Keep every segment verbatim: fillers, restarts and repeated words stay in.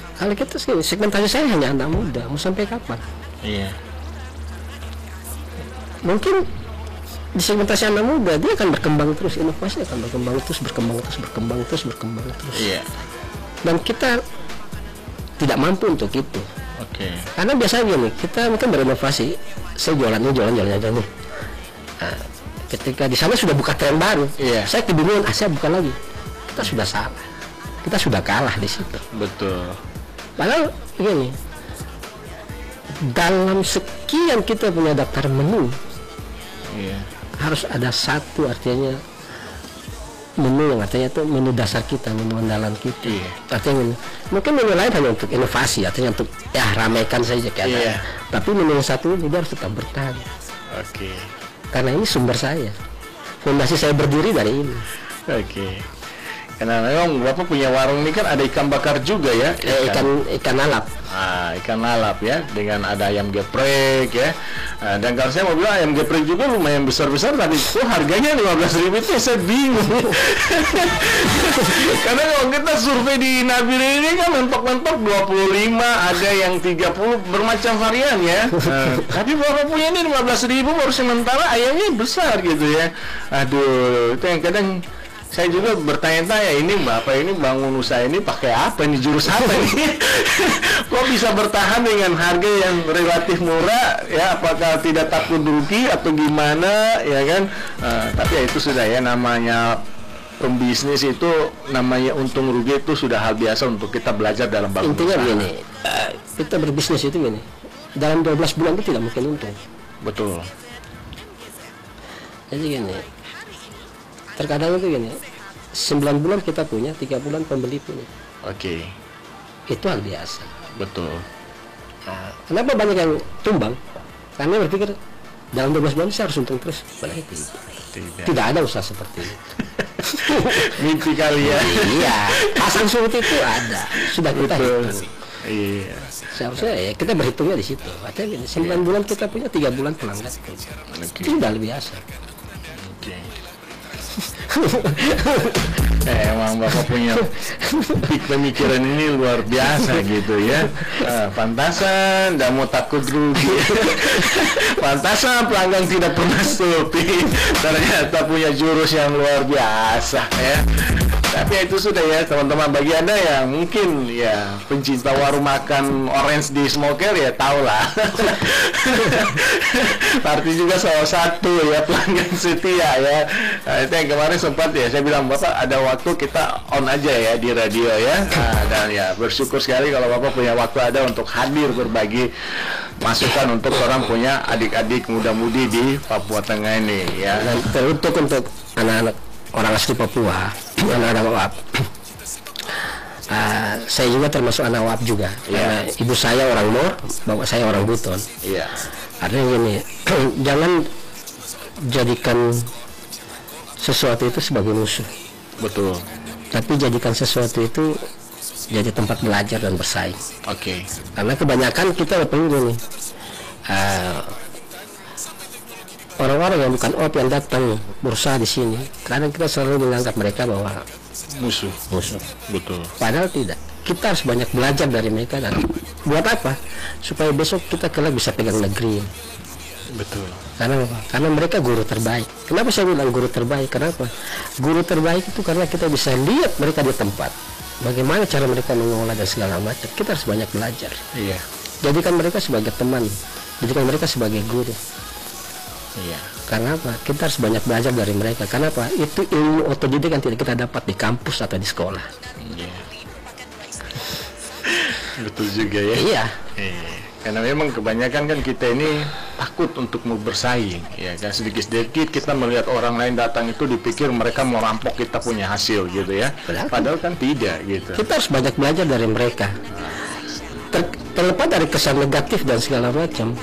Kalau kita sih segmentasi saya hanya anak muda, mau sampai kapan? Iya. Mungkin di segmentasi anak muda dia akan berkembang terus, inovasi akan berkembang terus, berkembang terus, berkembang terus, berkembang terus. Iya. Dan kita tidak mampu untuk itu. Oke. Okay. Karena biasanya gini, kita mungkin berinovasi, saya jualannya jualan jualan aja nih. Nah, ketika di sana sudah buka tren baru, iya. saya kebingungan, ah saya buka lagi. Kita sudah salah, kita sudah kalah di situ. Betul. Padahal begini, dalam sekian kita punya daftar menu, iya. harus ada satu artinya menu yang artinya itu menu dasar kita, menu andalan kita. Iya. Artinya menu, mungkin menu lain hanya untuk inovasi, artinya untuk ya ramaikan saja kayak iya. Tapi menu yang satu ini dia harus tetap bertahan. Oke. Okay. Karena ini sumber saya, fondasi saya berdiri dari ini. Oke. Okay. Karena memang Bapak punya warung ini kan ada ikan bakar juga ya, ikan eh, ikan, ikan lalap. Ah, ikan lalap ya, dengan ada ayam geprek ya. Nah, dan kalau saya mau bilang ayam geprek juga lumayan besar-besar tadi itu harganya lima belas ribu itu saya bingung. Karena kalau kita survei di Nabire ini kan mentok-mentok dua puluh lima, ada yang tiga puluh, bermacam varian ya. Nah, tapi Bapak punya ini lima belas ribu baru sementara ayamnya besar gitu ya. Aduh, itu yang kadang saya juga bertanya-tanya, ini Bapak ini bangun usaha ini pakai apa, ini jurus apa ini? Kok bisa bertahan dengan harga yang relatif murah ya, apakah tidak takut rugi atau gimana ya kan? Uh, tapi ya itu sudah ya, namanya pembisnis itu namanya untung rugi itu sudah hal biasa untuk kita belajar dalam bangun intinya usaha. Begini, uh, kita berbisnis itu gini, dalam dua belas bulan itu tidak mungkin untung. Betul. Jadi gini, terkadang itu gini, sembilan bulan kita punya, tiga bulan pembeli punya. Oke. Okay. Itu hal biasa. Betul. Nah, kenapa banyak yang tumbang? Karena berpikir dalam dua belas bulan saya harus untung terus. Padahal itu tidak. Tidak ada usaha seperti itu. Mimpi kali ya. Iya, pasang surut itu ada. Sudah kita hitung. Iya. Seharusnya ya kita berhitungnya di situ. Artinya gini, sembilan iya. bulan kita punya, tiga bulan pelanggan. Okay. Itu sudah biasa. Oke. Eh, emang Bapak punya pemikiran ini luar biasa gitu ya. Ah, pantasan, tidak mau takut rugi. Pantasan pelanggan tidak pernah sepi. Ternyata punya jurus yang luar biasa ya. Tapi itu sudah ya teman-teman, bagi Anda yang mungkin ya pencinta warung makan orange di Smoker ya tahulah. Parti juga salah satu ya pelanggan setia ya. Nah, itu yang kemarin sempat ya saya bilang, Bapak ada waktu kita on aja ya di radio ya. Nah, dan ya bersyukur sekali kalau Bapak punya waktu ada untuk hadir berbagi masukan untuk orang punya adik-adik muda-mudi di Papua Tengah ini ya. Dan teruntuk untuk anak-anak orang asli Papua, anak-anak W A P. Uh, saya juga termasuk anak W A P juga. Yeah. Karena ibu saya orang Mor, bapak saya orang Buton. Iya. Yeah. Artinya gini, jangan jadikan sesuatu itu sebagai musuh. Betul. Tapi jadikan sesuatu itu jadi tempat belajar dan bersaing. Oke. Okay. Karena kebanyakan kita pengen gini, uh, orang-orang yang bukan O P yang datang berusaha di sini, kadang kita selalu menganggap mereka bahwa musuh. Musuh. Betul. Padahal tidak. Kita harus banyak belajar dari mereka. Dan buat apa? Supaya besok kita kelak bisa pegang negeri. Betul. Karena apa? Karena mereka guru terbaik. Kenapa saya bilang guru terbaik? Kenapa? Guru terbaik itu karena kita bisa lihat mereka di tempat. Bagaimana cara mereka mengolah dan segala macam. Kita harus banyak belajar. Iya. Jadikan mereka sebagai teman. Jadikan mereka sebagai guru. Iya. Karena apa? Kita harus banyak belajar dari mereka. Karena apa? Itu ilmu otodidak yang tidak kita dapat di kampus atau di sekolah. Iya. Betul juga ya. Iya. Iya. Karena memang kebanyakan kan kita ini takut untuk mau bersaing, ya kan, sedikit-sedikit kita melihat orang lain datang itu dipikir mereka mau rampok kita punya hasil gitu ya. Padahal, Padahal kan tidak gitu. Kita harus banyak belajar dari mereka. Ter terlepas dari kesan negatif dan segala macam.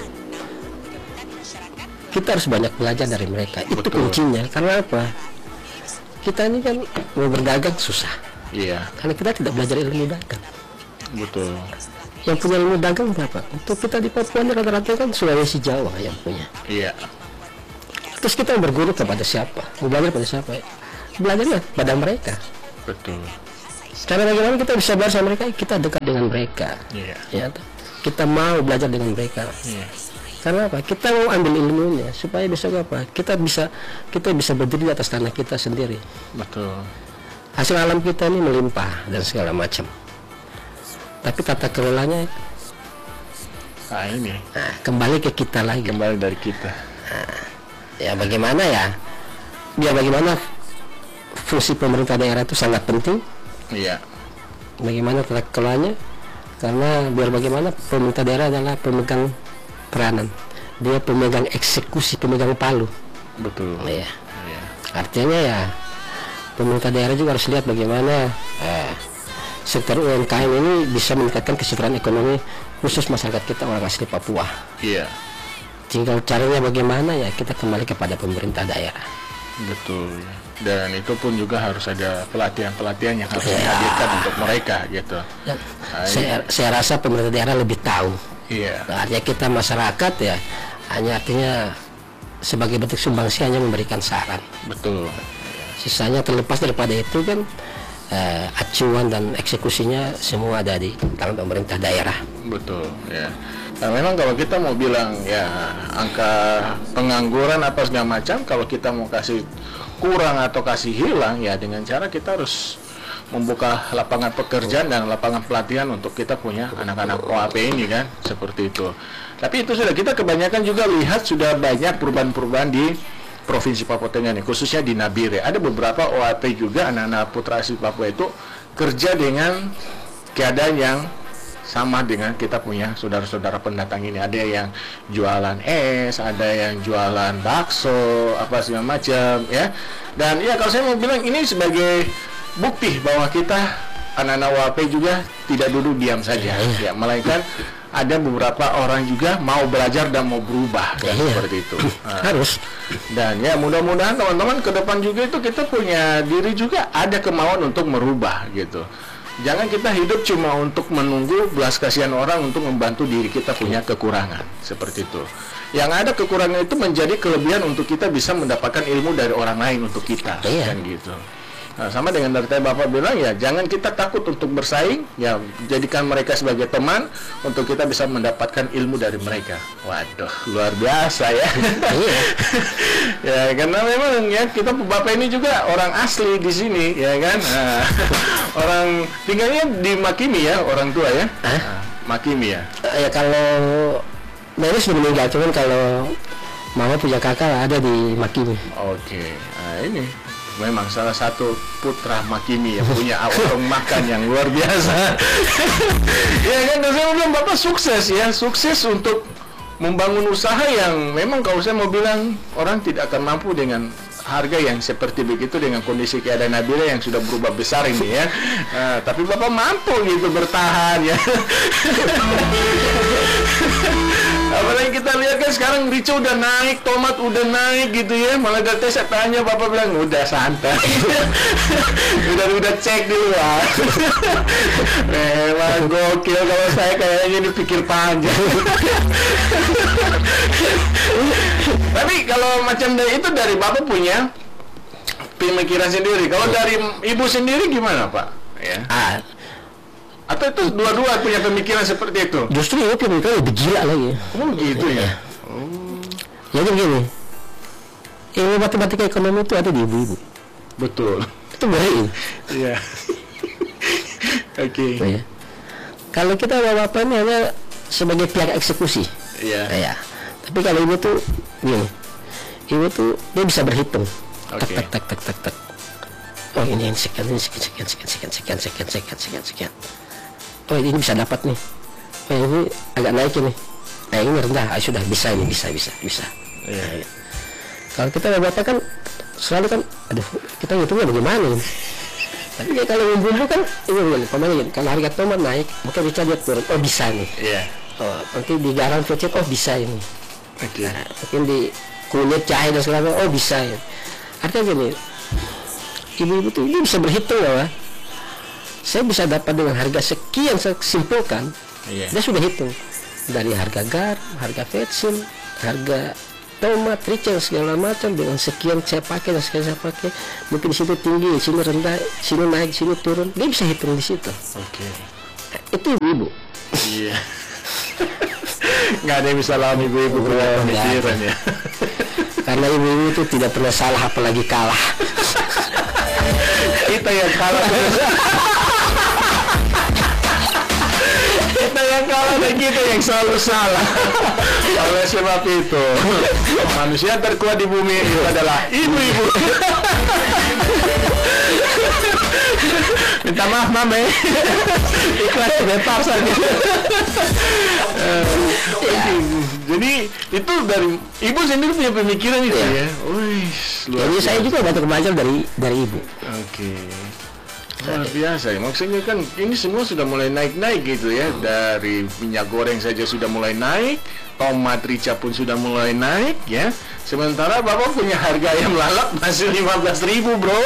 Kita harus banyak belajar dari mereka. Itu Betul. kuncinya. Karena apa? Kita ini kan mau berdagang susah. Iya. Karena kita tidak belajar ilmu dagang. Betul. Yang punya ilmu dagang berapa? Untuk kita di Papua ini rata-rata kan Sulawesi Jawa yang punya. Iya. Terus kita berguru kepada siapa? Mau belajar pada siapa? Belajarnya pada mereka. Betul. Cara bagaimana kita bisa belajar sama mereka? Kita dekat dengan mereka. Iya. Ya, kita mau belajar dengan mereka. Iya. Karena apa? Kita mau ambil ilmunya supaya besok apa? Kita bisa kita bisa berdiri di atas tanah kita sendiri. Betul. Hasil alam kita ini melimpah dan segala macam. Tapi tata kelolanya, Nah ini nah, kembali ke kita lagi. kembali dari kita. Nah, ya bagaimana ya? Biar bagaimana fungsi pemerintah daerah itu sangat penting. Iya. Bagaimana tata kelolanya? Karena biar bagaimana pemerintah daerah adalah pemegang peranan. Dia pemegang eksekusi, pemegang palu. Betul. Ya. Iya. Artinya ya pemerintah daerah juga harus lihat bagaimana eh, sektor U M K M ini bisa meningkatkan kesejahteraan ekonomi khusus masyarakat kita orang asli Papua. Iya. Tinggal caranya bagaimana ya kita kembali kepada pemerintah daerah. Betul. Dan itu pun juga harus ada pelatihan-pelatihan yang harus Ya. dihadirkan untuk mereka gitu. Dan Nah, saya, saya rasa pemerintah daerah lebih tahu. Iya. Nah, artinya kita masyarakat ya hanya artinya sebagai bentuk sumbangsi hanya memberikan saran. Betul. Sisanya terlepas daripada itu kan eh, acuan dan eksekusinya semua ada di tangan pemerintah daerah. Betul. Ya. Nah, memang kalau kita mau bilang ya angka pengangguran apa segala macam, kalau kita mau kasih kurang atau kasih hilang ya dengan cara kita harus membuka lapangan pekerjaan dan lapangan pelatihan untuk kita punya anak-anak O A P ini kan, seperti itu. Tapi itu sudah kita kebanyakan juga lihat sudah banyak perubahan-perubahan di Provinsi Papua Tengah ini, khususnya di Nabire. Ada beberapa O A P juga anak-anak putra asli Papua itu kerja dengan keadaan yang sama dengan kita punya saudara-saudara pendatang ini. Ada yang jualan es, ada yang jualan bakso, apa segala macam ya. Dan ya kalau saya mau bilang ini sebagai bukti bahwa kita anak-anak W A P juga tidak duduk diam saja ya, melainkan ada beberapa orang juga mau belajar dan mau berubah kan, Iya. seperti itu. Nah, Harus. dan ya mudah-mudahan teman-teman ke depan juga itu kita punya diri juga ada kemauan untuk merubah gitu. Jangan kita hidup cuma untuk menunggu belas kasihan orang untuk membantu diri kita punya kekurangan seperti itu. Yang ada kekurangan itu menjadi kelebihan untuk kita bisa mendapatkan ilmu dari orang lain untuk kita, Iya. kan gitu. Nah, sama dengan dari tadi Bapak bilang ya, jangan kita takut untuk bersaing, ya jadikan mereka sebagai teman untuk kita bisa mendapatkan ilmu dari mereka. Waduh, luar biasa ya. Iya. Ya, karena memang ya kita Bapak ini juga orang asli di sini, ya kan. Nah, orang tinggalnya di Makimi ya, orang tua ya. Hah? Nah, Makimi ya. Ya kalau Nenek sudah meninggal, cuman kalau Mama punya kakak ada di Makimi. Oke, nah ini memang salah satu putra Makimi yang punya warung makan yang luar biasa. Ya kan, dan saya mau bilang Bapak sukses ya, sukses untuk membangun usaha yang memang kalau saya mau bilang orang tidak akan mampu dengan harga yang seperti begitu dengan kondisi keadaan Nabila yang sudah berubah besar ini ya. Nah, tapi Bapak mampu gitu bertahan ya. Apalagi kita lihat kan sekarang rica udah naik, tomat udah naik gitu ya. Malah dari saya tanya Bapak bilang udah santai. udah udah cek di luar. Memang gokil kalau saya kayaknya dipikir panjang. Tapi kalau macam dari itu dari Bapak punya pemikiran sendiri. Kalau dari Ibu sendiri gimana Pak? Ya. Ah, Atau itu dua-dua punya pemikiran seperti itu? justru ini pemikiran lebih gila lagi. Oh gitu ya. Jadi begini, ilmu matematika ekonomi itu ada di ibu-ibu. Betul. Itu beriin. Iya. Oke. Ya. Kalau kita bapak ini hanya sebagai pihak eksekusi. Iya. Ya. Tapi kalau ibu tuh gini, ibu tuh dia bisa berhitung. Tak Oke. tak tak tak tak tak. Oh ini yang sekian ini sekian sekian sekian sekian sekian sekian sekian sekian sekian. Oh ini bisa dapat nih. Oh ini agak naik ini. Nah ini rendah. Ah, sudah bisa ini bisa bisa bisa. Iya. Kalau kita bapak kan selalu kan, aduh kita ngitungnya bagaimana ini? Tapi ya kalau bumbu kan ini begini, pokoknya gini, kalau harga tomat naik, maka bisa dia turun. Oh bisa nih. Iya. Oh nanti di garam pecet, oh bisa ini. Oke. Nah, mungkin di kunyit jahe dan segala macam, oh bisa ya. Artinya gini, ibu-ibu tuh ini bisa berhitung ya, Pak. Saya bisa dapat dengan harga sekian, saya simpulkan. Iya. Dia sudah hitung dari harga garam, harga bensin, harga tomat, rica segala macam dengan sekian saya pakai dan sekian saya pakai, mungkin di situ tinggi, di sini rendah, sini naik, sini turun, dia bisa hitung di situ. Oke. Itu ibu-ibu. Iya. Nggak ada yang bisa lawan ibu-ibu punya pemikiran ya. Karena ibu-ibu itu tidak pernah salah apalagi kalah. Kita yang kalah. Kita yang kalah dan kita yang selalu salah. Oleh sebab itu, manusia terkuat di bumi itu adalah ibu-ibu. Minta maaf mame. Ikhlas sebentar saja. Jadi itu dari ibu sendiri punya pemikiran itu ya. Wih, Jadi saya juga banyak belajar dari dari ibu. Oke. Luar biasa ya, maksudnya kan ini semua sudah mulai naik-naik gitu ya. Dari minyak goreng saja sudah mulai naik, tomat rica pun sudah mulai naik ya. Sementara Bapak punya harga ayam lalap masih lima belas ribu bro.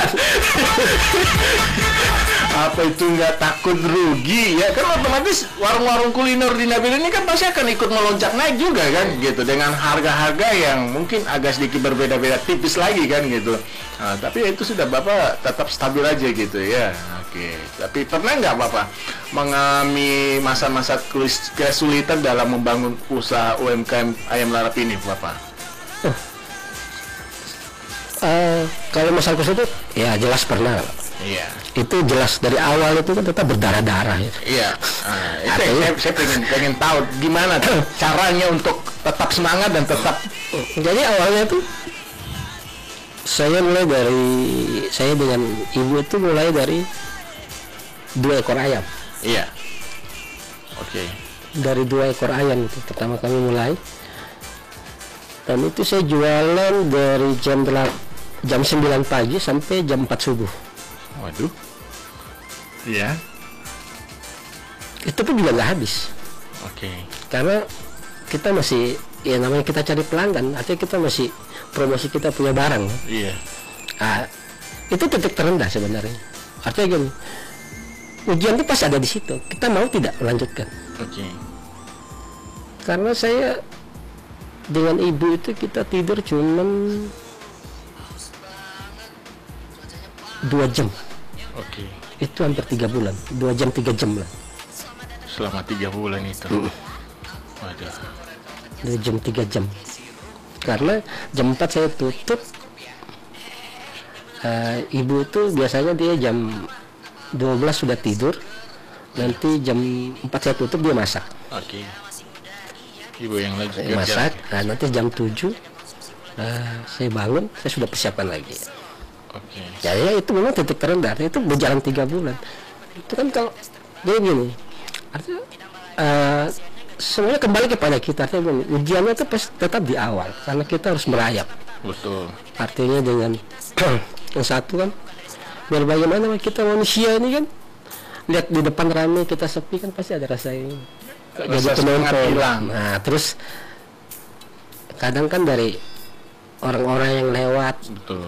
Apa itu nggak takut rugi ya? Kan otomatis warung-warung kuliner di Nabil ini kan pasti akan ikut melonjak naik juga kan gitu, dengan harga-harga yang mungkin agak sedikit berbeda-beda tipis lagi kan gitu. Nah, tapi itu sudah Bapak tetap stabil aja gitu ya. Oke. Tapi pernah nggak Bapak mengalami masa-masa kesulitan dalam membangun usaha U M K M ayam lalap ini Bapak? Oh. Uh, kalau masalah kesulitan, ya jelas pernah. Iya. Itu jelas dari awal itu kan tetap berdarah-darah ya. Iya. Nah, itu yang saya, saya pengen pengen tahu gimana tuh caranya untuk tetap semangat dan tetap. Jadi awalnya tuh saya mulai dari saya dengan ibu itu mulai dari dua ekor ayam. Iya. Oke. Okay. Dari dua ekor ayam itu pertama kami mulai. Dan itu saya jualan dari jam delapan, jam sembilan pagi sampai jam empat subuh. Waduh. Iya. Itu pun juga nggak habis. Oke. Okay. Karena kita masih, ya namanya kita cari pelanggan, artinya kita masih promosi kita punya barang. Iya. Nah, itu titik terendah sebenarnya. Artinya gini, ujian itu pasti ada di situ. Kita mau tidak melanjutkan. Oke. Okay. Karena saya dengan ibu itu kita tidur cuman dua jam. Oke. Okay. Itu hampir tiga bulan, dua jam tiga jam lah. Selama tiga bulan itu. Mm. Waduh. Dua jam tiga jam. Karena jam empat saya tutup. Uh, ibu itu biasanya dia jam dua belas sudah tidur. Nanti jam empat saya tutup, dia masak. Oke. Okay. Ibu yang lagi saya masak. Nah, nanti jam tujuh uh, saya bangun, saya sudah persiapan lagi. Oke. Okay. Ya, ya itu memang titik terendah. Itu berjalan tiga bulan. Itu kan kalau dia gini, artinya uh, semuanya kembali kepada kita. Artinya gini, ujiannya itu tetap di awal karena kita harus merayap. Betul. Artinya dengan yang satu kan, biar bagaimana kita manusia ini kan, lihat di depan ramai kita sepi kan pasti ada rasa ini. Jadi penonton. Nah, terus kadang kan dari orang-orang yang lewat. Betul.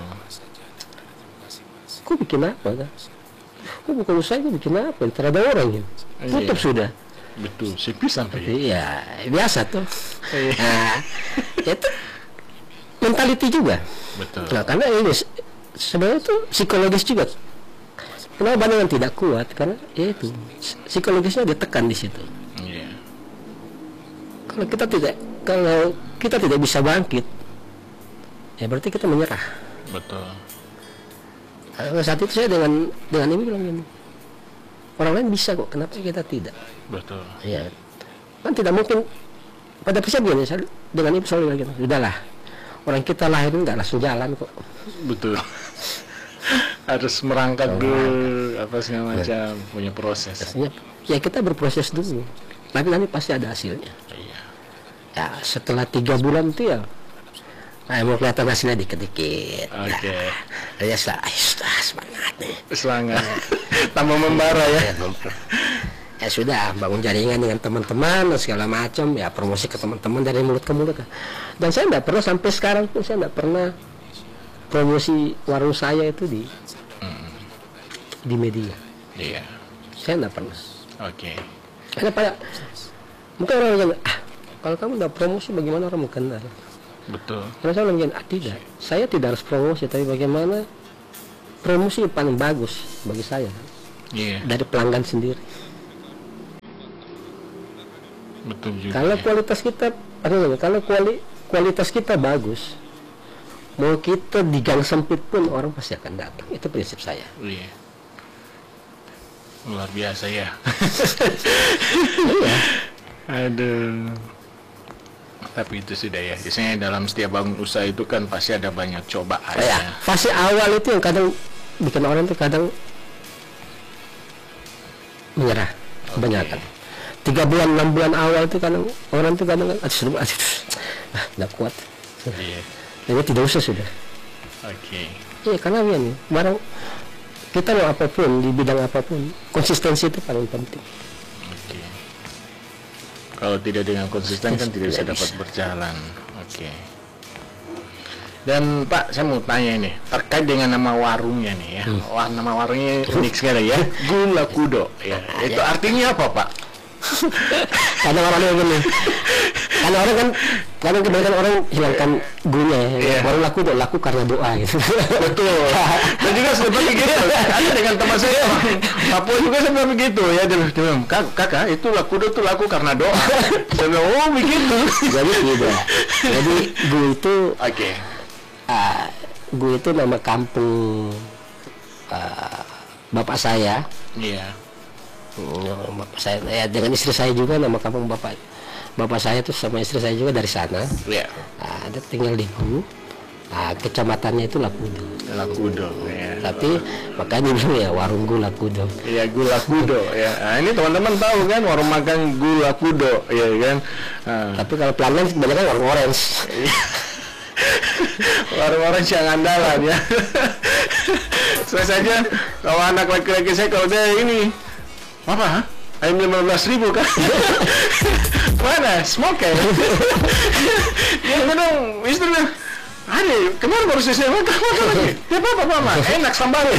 Kok bikin apa kan? Kok bukan usaha, kok bikin apa? Ntar ada orang ya. Tutup iya. Sudah. Betul, sepi sampai. Iya, biasa tuh. Nah, itu mentality juga. Betul. Nah, karena ini sebenarnya itu psikologis juga. Kenapa banyak yang tidak kuat? Karena ya itu psikologisnya ditekan di situ. Iya. Kalau kita tidak, kalau kita tidak bisa bangkit, ya berarti kita menyerah. Betul. Nah, saat itu saya dengan dengan ini bilang gini, orang lain bisa kok, kenapa kita tidak? Betul. Ya, kan tidak mungkin. Pada prinsip gini, saya dengan ibu selalu bilang gitu, sudahlah, orang kita lahir nggak langsung jalan kok. Betul. Harus merangkak dulu, apa segala macam, punya proses. Ya, ya kita berproses dulu, tapi nanti pasti ada hasilnya. Iya. Ya setelah tiga bulan itu ya, nah, mau kelihatan hasilnya dikit-dikit. Oke. Okay. Nah, ya sudah, sudah semangat nih. Semangat. Tambah membara ya. Ya sudah, bangun jaringan dengan teman-teman dan segala macam, ya promosi ke teman-teman dari mulut ke mulut. Dan saya tidak pernah sampai sekarang pun saya tidak pernah promosi warung saya itu di hmm. di media. Iya. Saya tidak pernah. Oke. Okay. Karena pada mungkin orang bilang, ah kalau kamu tidak promosi bagaimana orang mau kenal? Betul. Karena saya bilang ah, tidak, saya tidak harus promosi, tapi bagaimana promosi yang paling bagus bagi saya Iya. dari pelanggan sendiri. Betul juga. Kalau ya. kualitas kita, apa namanya? Kalau kuali, kualitas kita bagus, mau kita di gang sempit pun orang pasti akan datang. Itu prinsip saya. Iya. Luar biasa ya. Iya. Aduh. Tapi itu sudah ya. Biasanya dalam setiap bangun usaha itu kan pasti ada banyak cobaan. Ya, fase awal itu yang kadang bikin orang tuh kadang menyerah, kebanyakan. Tiga bulan, enam bulan awal itu kadang orang tuh kadang aduh, aduh, aduh, ah, nggak kuat. Iya. Jadi tidak usah sudah. Oke. Iya, karena ini barang kita mau apapun di bidang apapun, konsistensi itu paling penting. Oke. Kalau tidak dengan konsisten kan tidak bisa Tidak dapat bisa. berjalan. Oke. Dan Pak, saya mau tanya ini terkait dengan nama warungnya nih ya. Hmm. Wah, nama warungnya unik sekali ya. Gula Kudo ya. Itu artinya apa, Pak? Kadang orang yang gini, karena orang kan, kadang kebanyakan orang hilangkan gunya ya. Iya. Baru laku tuh laku karena doa gitu. Betul. Dan juga seperti gitu. Ada dengan teman saya, Papua juga seperti begitu ya. Dia bilang, "Kak, kakak, itu laku itu laku karena doa." Saya bilang, "Oh, begitu." Jadi gitu. Jadi gue itu, Oke. uh, gue itu nama kampung uh, bapak saya. Iya. Hmm, bapak saya, ya, dengan istri saya juga nama kampung bapak bapak saya tuh sama istri saya juga dari sana. Iya. Nah, dia tinggal di Gu. Nah, kecamatannya itu Lakudo. Lakudo ya. Tapi makanya dulu ya warung Gula Kudo. Iya, Gula Kudo ya. Nah, ini teman-teman tahu kan warung makan Gula Kudo ya kan. Nah, Tapi kalau pelanggan kebanyakan warung orange. warung-warung yang andalan ya. Saya saja kalau anak laki-laki saya kalau dia ini apa? Ayam lima belas ribu kan? Mana? Smoke ya? Dia bilang, istrinya, ada kemarin baru saya makan makan lagi. Ya apa mama? Enak sambalnya.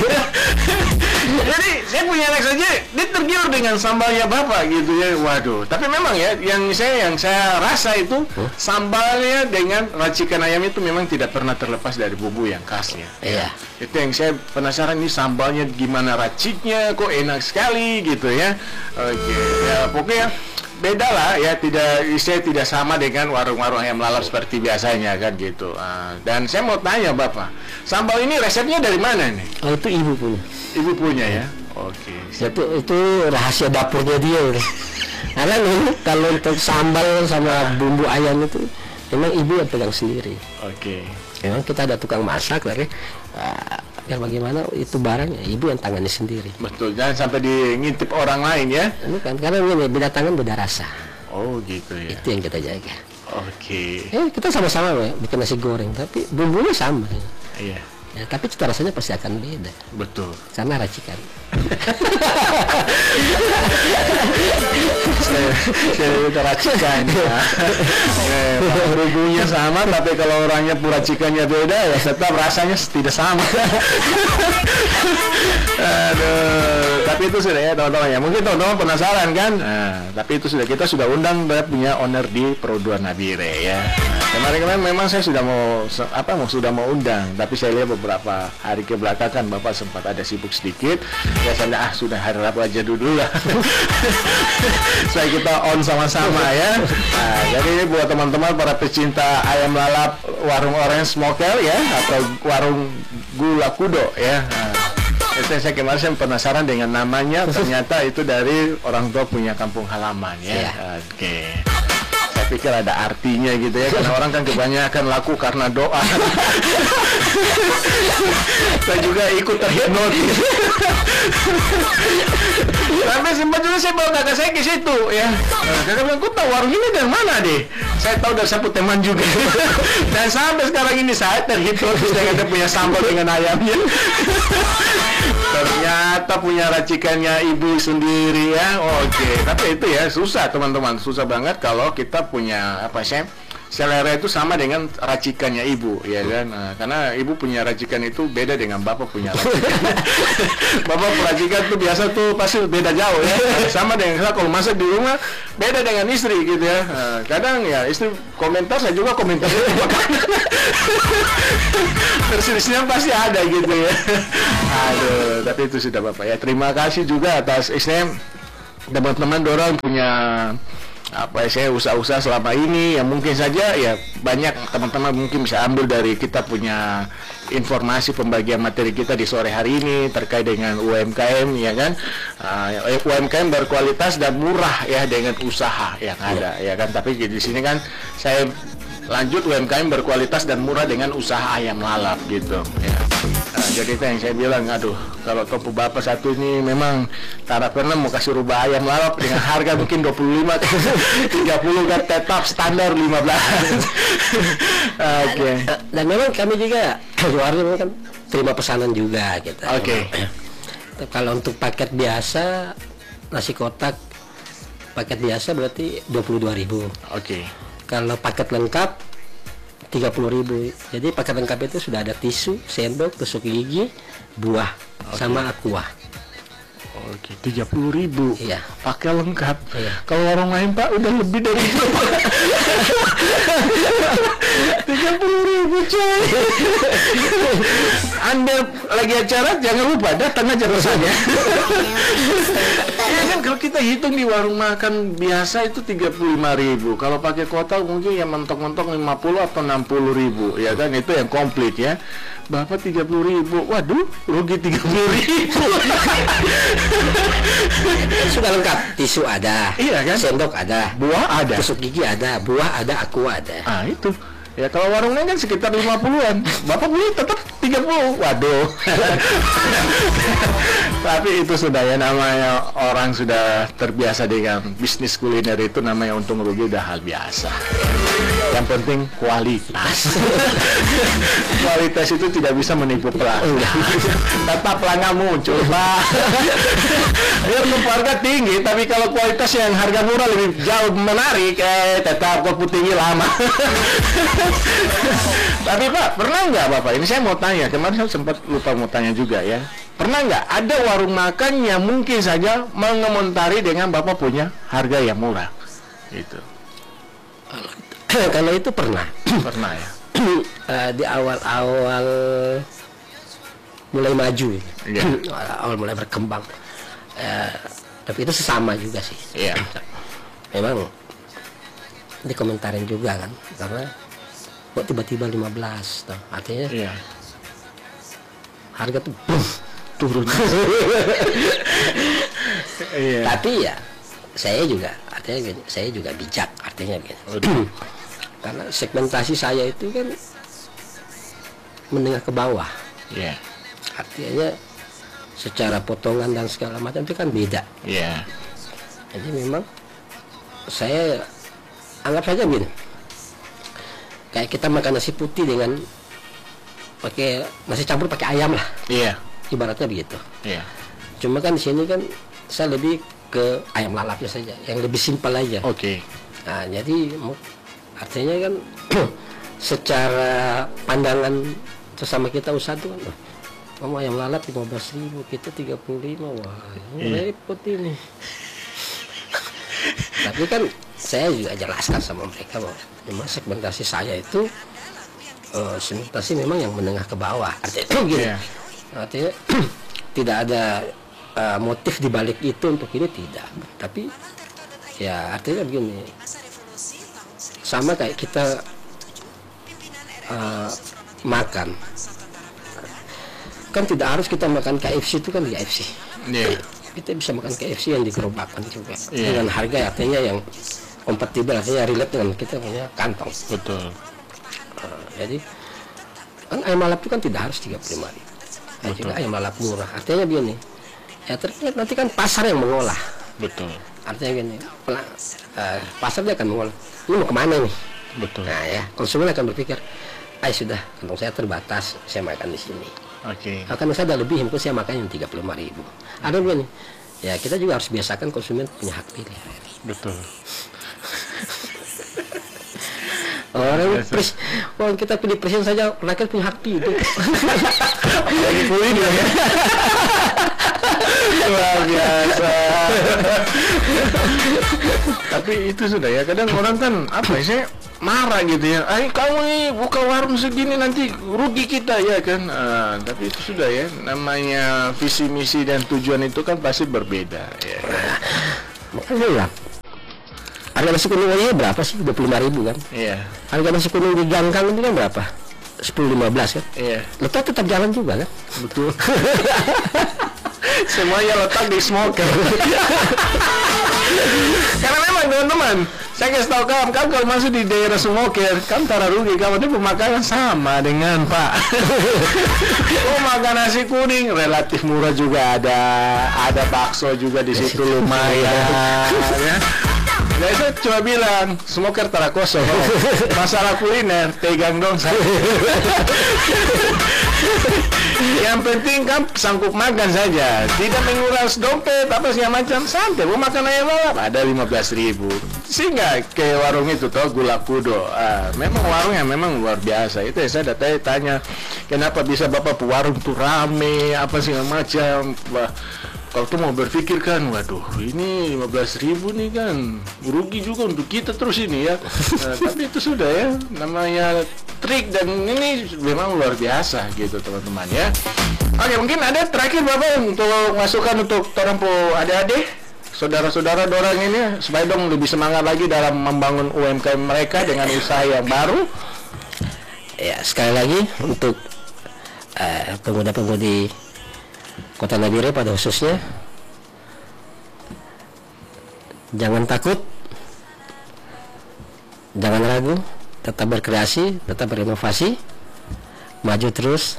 Jadi saya punya anak saja, dia tergiur dengan sambalnya bapak gitu ya. Waduh. Tapi memang ya, yang saya yang saya rasa itu sambalnya dengan racikan ayam itu memang tidak pernah terlepas dari bumbu yang khasnya. Iya. Itu yang saya penasaran nih sambalnya gimana raciknya, kok enak sekali gitu ya. Oke, ya pokoknya beda lah ya, tidak saya tidak sama dengan warung-warung ayam lalap seperti biasanya kan gitu. Ah, dan saya mau tanya Bapak, sambal ini resepnya dari mana nih? Oh, itu ibu punya. Ibu punya ya? Oke. siap. Itu itu rahasia dapurnya dia. Udah. Karena nih kalau untuk sambal sama bumbu ayam itu memang ibu yang pegang sendiri. Oke. Memang kita ada tukang masak tapi uh, biar bagaimana itu barangnya ibu yang tangani sendiri. Betul, jangan sampai ngintip orang lain ya. Ini kan karena ini beda tangan beda rasa. Oh gitu ya. Itu yang kita jaga. Oke. Eh kita sama-sama ya, bikin nasi goreng tapi bumbunya sama. Iya. Ya, tapi cita rasanya pasti akan beda Betul. karena racikan. saya saya udah racikan ya. Eh, bumbunya sama tapi kalau orangnya pura cikannya beda ya tetap rasanya tidak sama. Aduh, tapi itu sudah ya teman-teman ya. Mungkin teman-teman penasaran kan? Nah, tapi itu sudah kita sudah undang punya owner di Pro dua Nabire ya. Nah, kemarin-kemarin memang saya sudah mau apa mau sudah mau undang, tapi saya lihat beberapa hari ke belakang Bapak sempat ada sibuk sedikit. Ya saya bilang, ah sudah hari Rabu aja dulu lah. Saya kita on sama-sama ya. Nah, jadi ini buat teman-teman para pecinta ayam lalap warung Orange Smoker ya atau warung Gula Kudo ya. Nah, itu saya kemarin saya penasaran dengan namanya, ternyata itu dari orang tua punya kampung halaman ya. Iya. Oke. Saya pikir ada artinya gitu ya, karena orang kan kebanyakan laku karena doa. Saya juga ikut terhipnotis. Sampai sempat juga saya bawa kakak saya ke situ ya. Nah, kakak bilang, "Kau tahu warung ini dari mana deh?" Saya tahu dari satu teman juga. Dan sampai sekarang ini saya terhipnotis dengan dia punya sambal dengan ayamnya. Ternyata punya racikannya ibu sendiri ya. Oke, tapi itu ya susah teman-teman, susah banget kalau kita punya apa sih selera itu sama dengan racikannya ibu, ya kan? Nah, karena ibu punya racikan itu beda dengan bapak punya racikan. Bapak racikan tuh biasa tuh pasti beda jauh ya. Sama dengan saya kalau masak di rumah beda dengan istri gitu ya. Nah, kadang ya istri komentar, saya juga komentar. Perselisihan pasti ada gitu ya. Aduh, tapi itu sudah bapak ya. Terima kasih juga atas istri, teman-teman dorong punya apa ya, saya usaha-usaha selama ini yang mungkin saja ya banyak teman-teman mungkin bisa ambil dari kita punya informasi pembagian materi kita di sore hari ini terkait dengan U M K M ya kan, uh, U M K M berkualitas dan murah ya dengan usaha yang ada ya kan. Tapi di sini kan saya lanjut U M K M berkualitas dan murah dengan usaha ayam lalap gitu ya. Nah, jadi itu yang saya bilang, aduh kalau toko bapak satu ini memang tak pernah mau kasih rubah ayam lalap dengan harga mungkin dua puluh lima tiga puluh kan tetap standar lima belas. Oke. Okay. Dan memang kami juga keluarga kan terima pesanan juga gitu. Oke. Okay. Kalau untuk paket biasa nasi kotak paket biasa berarti dua puluh dua ribu. Oke. Okay. Kalau paket lengkap tiga puluh ribu. Jadi paket lengkap itu sudah ada tisu, sendok, tusuk gigi, buah, okay, sama aqua. Oke, tiga puluh ribu. Iya. Pakai lengkap. Iya. Kalau warung lain Pak udah lebih dari itu. tiga puluh ribu coy. Anda lagi acara jangan lupa datang aja pesannya. Ya kan kalau kita hitung di warung makan biasa itu tiga puluh lima ribu. Kalau pakai kotak mungkin yang mentok-mentok lima puluh atau enam puluh ribu. Ya kan itu yang komplit ya. Bapak tiga puluh ribu. Waduh, rugi tiga puluh ribu. Sudah lengkap, tisu ada, iya kan? sendok ada, buah ada, tusuk gigi ada, buah ada, aqua ada. Ah itu. Ya kalau warungnya kan sekitar lima puluhan. Bapak beli tetap tiga puluh. Waduh. Tapi itu sudah ya, namanya orang sudah terbiasa dengan bisnis kuliner itu, namanya untung rugi udah hal biasa. Yang penting kualitas. Kualitas itu tidak bisa menipu pelanggan. Tetap pelanggan muncul, Pak. Ya harga tinggi, tapi kalau kualitas yang harga murah lebih jauh menarik, eh tetap kok tinggi lama. Tapi Pak, pernah nggak Bapak? Ini saya mau tanya, kemarin saya sempat lupa mau tanya juga ya. Pernah nggak ada warung makan yang mungkin saja mengomentari dengan Bapak punya harga yang murah? Gitu. Kalau itu pernah. Pernah ya. uh, di awal-awal mulai maju, yeah. awal mulai berkembang. Uh, tapi itu sesama juga sih. Iya. Memang dikomentarin juga kan, karena kok tiba-tiba lima belas tuh, artinya yeah. harga tuh boom, turun. Yeah. Tapi ya saya juga artinya gini, saya juga bijak artinya gini. Karena segmentasi saya itu kan menengah ke bawah. Yeah. Artinya secara potongan dan segala macam itu kan beda. Yeah. Jadi memang saya anggap saja gini, kayak kita makan nasi putih dengan pakai nasi campur pakai ayam lah. Iya. Yeah. Ibaratnya begitu. Iya. Yeah. Cuma kan di sini kan saya lebih ke ayam lalapnya saja, yang lebih simpel aja. Oke. Okay. Nah, jadi artinya kan secara pandangan sesama kita usaha tuh kan, kamu ayam lalap lima belas ribu, kita tiga puluh lima, wah ini repot ini. Tapi kan saya juga jelaskan sama mereka bahwa memang segmentasi saya itu uh, segmentasi memang yang menengah ke bawah. Artinya gini, yeah. artinya tidak ada uh, motif dibalik itu untuk ini, tidak. Tapi ya artinya begini, sama kayak kita uh, makan, kan tidak harus kita makan K F C itu kan di K F C. Yeah. Kita bisa makan K F C yang digerobakkan juga, yeah. dengan harga artinya yang kompatibel, artinya relate dengan kita punya kantong. Betul. Uh, jadi kan ayam lalap itu kan tidak harus tiga puluh lima ribu. Nah, juga ayam lalap murah. Artinya begini, ya ternyata nanti kan pasar yang mengolah. Betul. Artinya gini, uh, pasar dia akan mengolah. Ini mau kemana nih? Betul. Nah ya, konsumen akan berpikir, ah sudah, kantong saya terbatas, saya makan di sini. Oke. Okay. Akan saya ada lebih, mungkin saya makan yang tiga puluh lima ribu. Ada begini, ya kita juga harus biasakan konsumen punya hak pilih. Betul. Orang pres, orang kita pilih presiden saja, rakyat punya hak itu. Lagi pilih dia ya. Luar biasa. Tapi itu sudah ya, kadang orang kan apa ya, saya marah gitu ya. Ay, kamu nih buka warung segini nanti rugi kita ya kan. Ah, tapi itu sudah ya, namanya visi misi dan tujuan itu kan pasti berbeda ya. Makanya ya, harga nasi kuning aja berapa sih? dua puluh lima ribu kan? Iya. Harga nasi kuning di Gangkang itu kan berapa? sepuluh lima belas kan? Iya. Letak tetap jalan juga kan? Betul. Semuanya letak di smoker. Karena memang teman-teman, saya kasih tahu kamu, kamu kalau masuk di daerah smoker, kamu tara rugi, kamu itu pemakanan sama dengan Pak. Oh, makan nasi kuning relatif murah juga ada, ada bakso juga di situ lumayan. Ya. Jadi saya cuma bilang, smoker tara kosong. Oh, masalah kuliner, pegang dong saya. Yang penting kan sanggup makan saja, tidak menguras dompet apa segala macam, santai. Mau makan ayam lalap ada lima belas ribu. Sehingga ke warung itu toh Gula Kudo. Ah, memang warungnya memang luar biasa. Itu ya saya datang tanya, kenapa bisa bapak warung tuh rame apa segala macam. Wah, kalau tuh mau berpikir kan, waduh ini lima belas ribu nih kan rugi juga untuk kita terus ini ya. Nah, tapi itu sudah ya, namanya trik dan ini memang luar biasa gitu teman-teman ya. Oke, mungkin ada terakhir Bapak untuk masukan untuk orang po adik-adik, saudara-saudara dorang ini supaya dong lebih semangat lagi dalam membangun U M K M mereka dengan usaha yang baru. Ya, sekali lagi untuk uh, pemuda-pemudi Kota Nabire pada khususnya, jangan takut, jangan ragu, tetap berkreasi, tetap berinovasi, maju terus,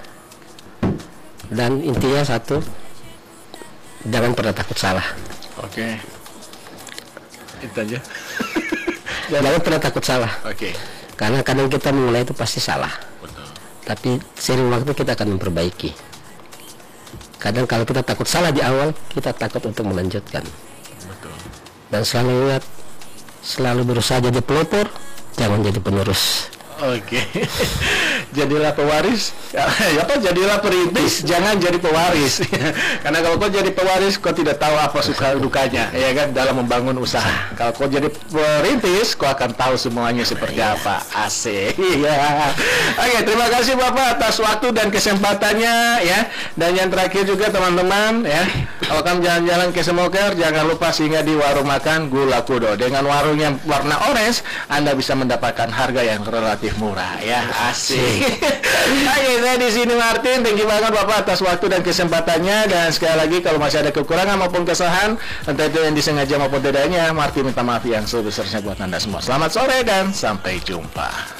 dan intinya satu, jangan pernah takut salah. Oke, itu aja. Jangan pernah takut salah. Oke. Karena kadang kita memulai itu pasti salah. Betul. Tapi seiring waktu kita akan memperbaiki. Kadang kalau kita takut salah di awal, kita takut untuk melanjutkan. Betul. Dan selalu ingat, selalu berusaha jadi pelopor, jangan jadi penerus. Oke. Jadilah pewaris, ya apa? Jadilah perintis, jangan jadi pewaris. Karena kalau kau jadi pewaris, kau tidak tahu apa suka dukanya, ya kan, dalam membangun usaha. Kalau kau jadi perintis, kau akan tahu semuanya seperti apa. Asik. Ya. Oke, terima kasih Bapak atas waktu dan kesempatannya, ya. Dan yang terakhir juga teman-teman, ya, kalau kamu jalan-jalan ke Smoker, jangan lupa singgah di warung makan Gula Kudo. Dengan warung yang warna orange, Anda bisa mendapatkan harga yang relatif murah, ya. Asik. Oke, saya di sini Martin. Thank you banget Bapak atas waktu dan kesempatannya. Dan sekali lagi kalau masih ada kekurangan maupun kesalahan, entah itu yang disengaja maupun tidaknya, Martin minta maaf yang sebesar-besarnya buat Anda semua. Selamat sore dan sampai jumpa.